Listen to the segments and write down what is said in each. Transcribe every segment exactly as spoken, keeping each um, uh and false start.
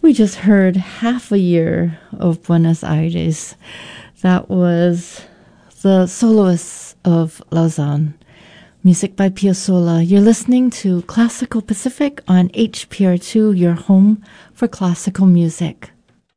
We just heard half a year of Buenos Aires. That was the soloists of Lausanne. Music by Piazzolla. You're listening to Classical Pacific on H P R two, your home for classical music.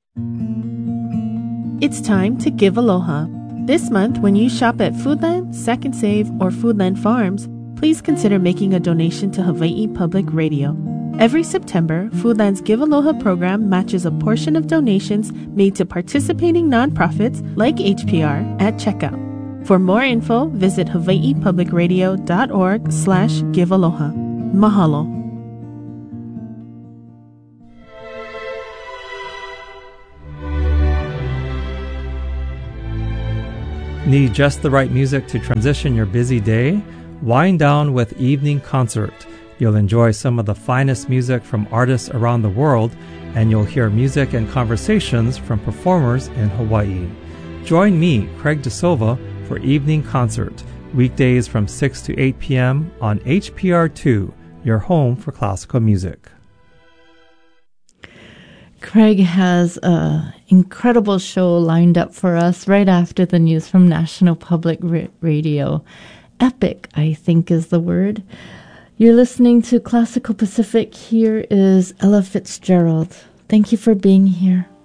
It's time to give aloha. This month, when you shop at Foodland, Second Save, or Foodland Farms, please consider making a donation to Hawaii Public Radio. Every September, Foodland's Give Aloha program matches a portion of donations made to participating nonprofits like H P R at checkout. For more info, visit hawaiipublicradio.org slash give aloha. Mahalo. Need just the right music to transition your busy day? Wind down with Evening Concert. You'll enjoy some of the finest music from artists around the world, and you'll hear music and conversations from performers in Hawaii. Join me, Craig DeSilva, for Evening Concert, weekdays from six to eight p.m. on H P R two, your home for classical music. Craig has an incredible show lined up for us right after the news from National Public R- Radio. Epic, I think is the word. You're listening to Classical Pacific. Here is Ella Fitzgerald. Thank you for being here.